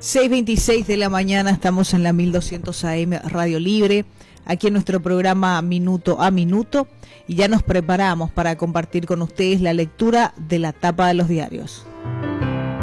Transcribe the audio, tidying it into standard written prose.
6:26 de la mañana, estamos en la 1200 AM Radio Libre, aquí en nuestro programa Minuto a Minuto, y ya nos preparamos para compartir con ustedes la lectura de la tapa de los diarios.